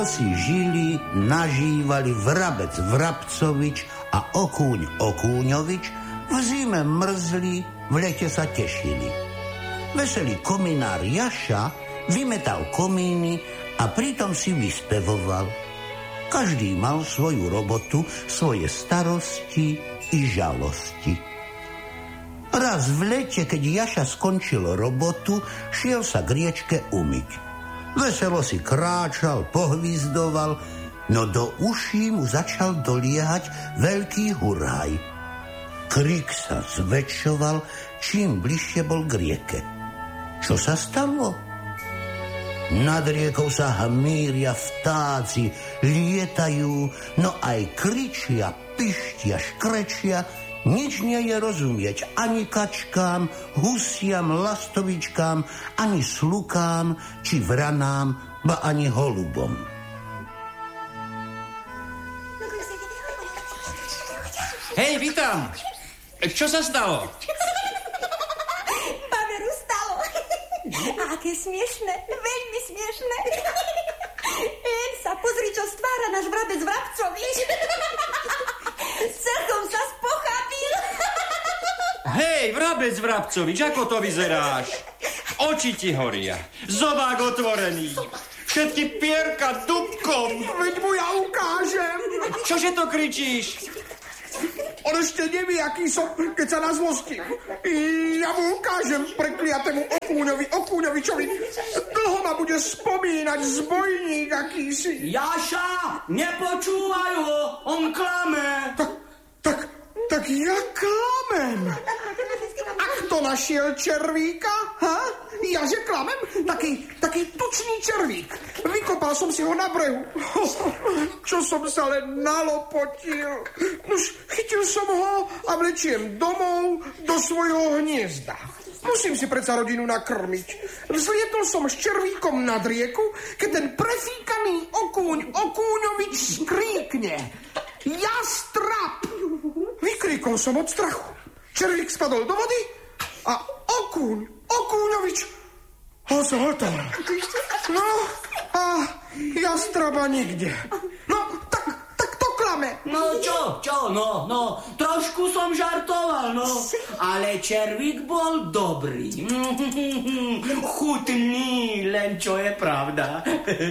si žili, nažívali Vrabec Vrabcovič a Okúň Okúňovič, v zime mrzli, v lete sa tešili. Veselý kominár Jaša vymetal komíny a pritom si vyspevoval. Každý mal svoju robotu, svoje starosti i žalosti. Raz v lete, keď Jaša skončil robotu, šiel sa k riečke umyť. Veselo si kráčal, pohvizdoval, no do uší mu začal doliehať veľký huraj. Krik sa zväčšoval, čím bližšie bol k rieke. Čo sa stalo? Nad riekou sa hmíria vtáci, lietajú, no aj kričia, pištia, škrečia. Nič nie je rozumieť ani kačkám, husiam, lastovičkám, ani slukám, či vranám, ba ani holubom. Hej, vítam! Čo sa stalo? Paveru stalo. A aké smiešné, veľmi smiešné. Len sa pozri, čo stvára náš Vrabec Vrabcovič. Celkom sa spochábil. Hej, Vrabec Vrabcovič, ako to vyzeráš? Oči ti horia, zobák otvorený, všetky pierka dubkom. Veď mu ja ukážem. Čože to kričíš? On ešte nevie, aký som, keď sa nazvostím. Ja mu ukážem prekliatému Okúňovičovi. Dlho ma bude spomínať zbojník akýsi. Jaša, nepočúvaj ho, on klame. Tak ja klamem. A kto našiel červíka? Ha? Ja že klamem? Taký tučný červík. Vykopal som si ho na brehu. Čo som sa len nalopotil. Už chytil som ho a vlečiem domov do svojho hniezda. Musím si predsa rodinu nakrmiť. Vzlietol som s červíkom nad rieku, keď ten prefíkaný Okúňovič skríkne. Jastrap! Vykríkol som od strachu. Červík spadol do vody a Okúňovič ho zhltal. No a jastraba nikde. No, tak to klame. No čo, no, trošku som žartoval, no. Ale červík bol dobrý. Chutný, len čo je pravda.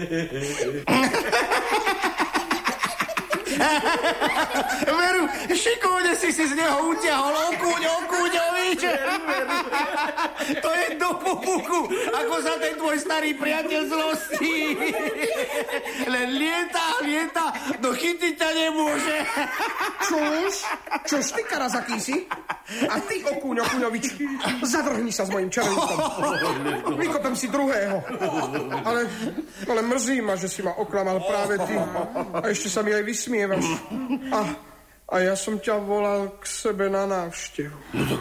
Veru, šikovne si z neho utiahol Okúňovič. To je do popuku, ako sa ten tvoj starý priateľ zlostí. Len lieta, no chytiť ťa nemôže. Čož ty, karaz akýsi? A ty, Okúňovič, zadrhni sa s mojim červíkom. Vykopem si druhého. Ale mrzí ma, že si ma oklamal práve ty. A ešte sa mi aj vysmievaš. A ja som ťa volal k sebe na návštevu.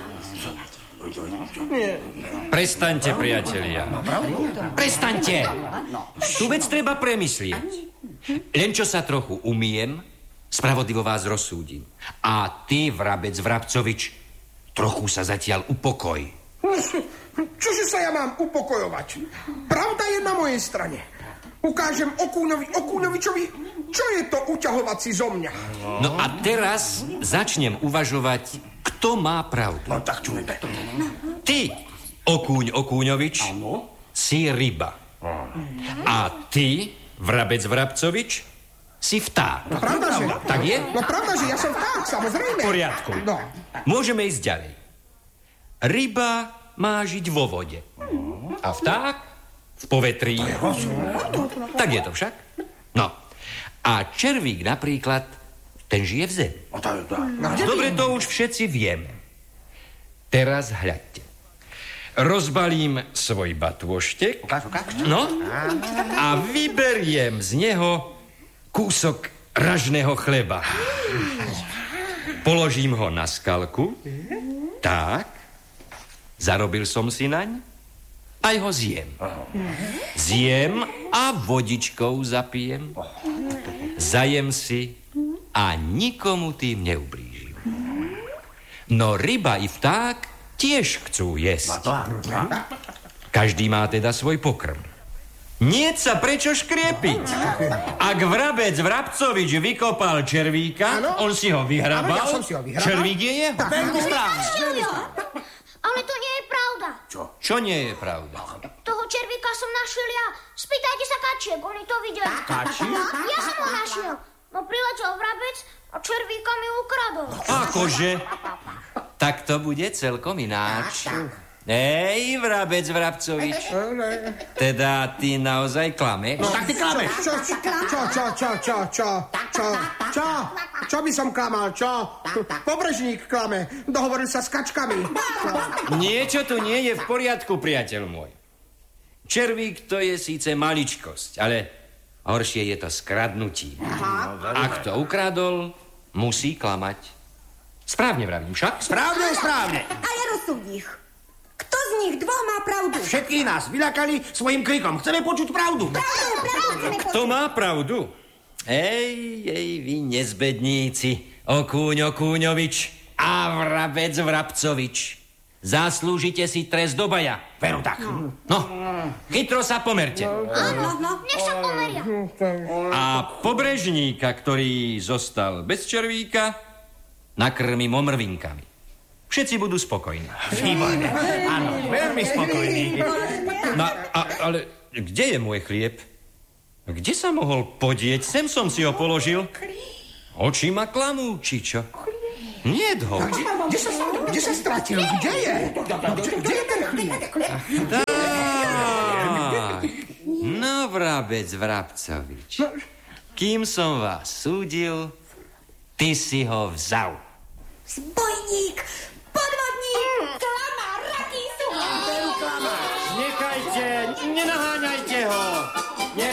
Nie. Prestaňte, priatelia. Prestaňte! Tú vec treba premyslieť. Len čo sa trochu umiem, spravodlivo vás rozsúdim. A ty, Vrabec Vrabcovič, trochu sa zatiaľ upokoj. Čože sa ja mám upokojovať? Pravda je na mojej strane. Ukážem Okúňovičovi, čo je to uťahovací zo mňa. No a teraz začnem uvažovať, kto má pravdu. No tak čo je to? Ty, Okúňovič, si ryba. A ty, Vrabec Vrabcovič, si vták. No pravda, že? Tak je? No pravda, že ja som vták, samozrejme. V poriadku. No. Môžeme ísť ďalej. Ryba má žiť vo vode. A vták v povetrí. Tak je to však. No. A červík napríklad, ten žije v zemi. Dobre, to už všetci vieme. Teraz hľadte. Rozbalím svoj batôštek. No. A vyberiem z neho kúsok ražného chleba. Položím ho na skalku. Tak. Zarobil som si naň. Aj ho zjem. Zjem a vodičkou zapijem. Zajem si a nikomu tým neublížim. No ryba i vták tiež chcú jesť. Každý má teda svoj pokrm. Nie sa prečo škriepiť. Ak vrabec Vrabcovič vykopal červíka, Áno. on si ho vyhrabal. Áno, ja som si ho vyhrabal. Červík je jeho. Veľmi správne. Ale to nie je pravda. Čo nie je pravda? Toho červíka som našiel ja. Spýtajte sa kačiek, oni to videli. Kačiek? Ja som ho našiel. No priletel vrabec a červíka mi ukradol. Akože? Tak to bude celkom ináč. Hej, vrabec Vrabcovič. Teda ty naozaj klameš? No tak ty klameš. Čo by som klamal, čo? Pobrežník klame. Dohovoril sa s kačkami. Niečo tu nie je v poriadku, priateľ môj. Červík to je síce maličkosť, ale horšie je to skradnutie. Ak to ukradol, musí klamať. Správne vravím však? Správne. A ja rozsúď ich. Kto z nich dvoch má pravdu? Všetky nás vyľakali svojim krikom. Chceme počuť pravdu. Kto má pravdu? Ej, vy nezbedníci, Okúňovič a vrabec Vrabcovič. Zaslúžite si trest obaja. Veru tak. No, chytro sa pomerte. Áno. Nech sa pomeria. A pobrežníka, ktorý zostal bez červíka, nakrmím omrvinkami. Všetci budú spokojní. Výborné. Áno, veľmi spokojný. No, ale kde je môj chlieb? Kde sa mohol podieť? Sem som si ho položil. Oči ma klamú, či čo? Niet ho. Kde sa stratil? Kde je? Kde je ten chlieb? No, vrabec Vrabcovič. Kým som vás súdil, ty si ho vzal. Zbojník,